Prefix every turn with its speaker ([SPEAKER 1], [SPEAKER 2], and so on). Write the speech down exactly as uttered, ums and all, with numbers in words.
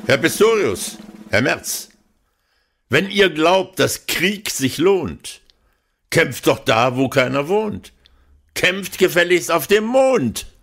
[SPEAKER 1] Herr Pistorius, Herr Merz, wenn ihr glaubt, dass Krieg sich lohnt, kämpft doch da, wo keiner wohnt. Kämpft gefälligst auf dem Mond.